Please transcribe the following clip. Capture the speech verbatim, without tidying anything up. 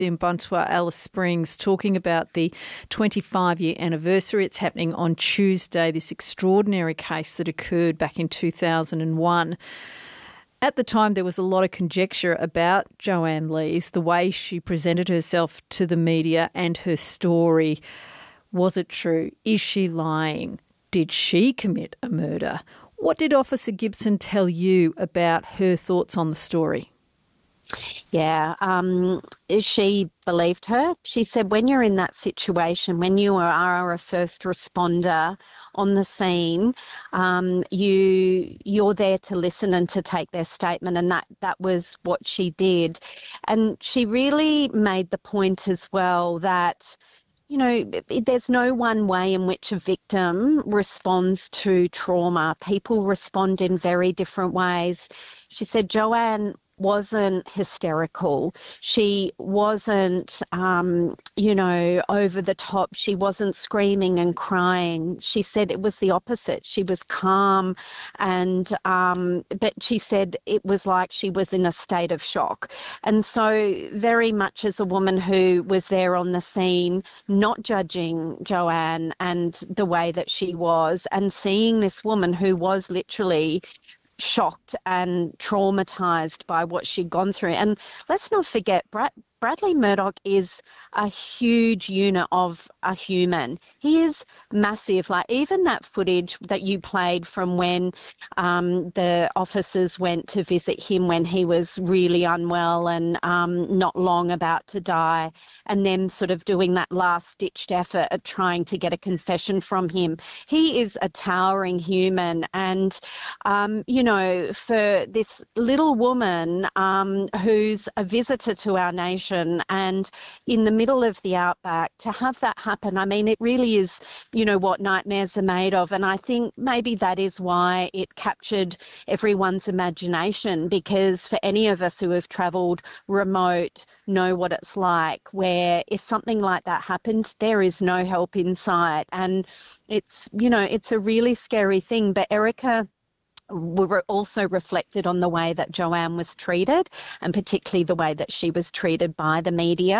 in Buntua, Alice Springs, talking about the twenty-five-year anniversary. It's happening on Tuesday, this extraordinary case that occurred back in two thousand one. At the time, there was a lot of conjecture about Joanne Lees, the way she presented herself to the media and her story. Was it true? Is she lying? Did she commit a murder? What did Officer Gibson tell you about her thoughts on the story? Yeah, um, she believed her. She said when you're in that situation, when you are a first responder on the scene, um, you, you're there to listen and to take their statement, and that, that was what she did. And she really made the point as well that, you know, there's no one way in which a victim responds to trauma. People respond in very different ways. She said Joanne wasn't hysterical. She wasn't, um, you know, over the top. She wasn't screaming and crying. She said it was the opposite. She was calm, and um, but she said it was like she was in a state of shock. And so very much as a woman who was there on the scene, not judging Joanne and the way that she was, and seeing this woman who was literally shocked and traumatized by what she'd gone through. And let's not forget, Brad, Bradley Murdoch is a huge unit of a human. He is massive. Like even that footage that you played from when um, the officers went to visit him when he was really unwell and um, not long about to die, and then sort of doing that last-ditched effort at trying to get a confession from him. He is a towering human. And, um, you know, for this little woman um, who's a visitor to our nation, and in the middle of the outback, to have that happen, I mean, it really is, you know, what nightmares are made of. And I think maybe that is why it captured everyone's imagination, because for any of us who have travelled remote know what it's like, where if something like that happens, there is no help in sight. And it's, you know, it's a really scary thing. But Erica were also reflected on the way that Joanne was treated, and particularly the way that she was treated by the media.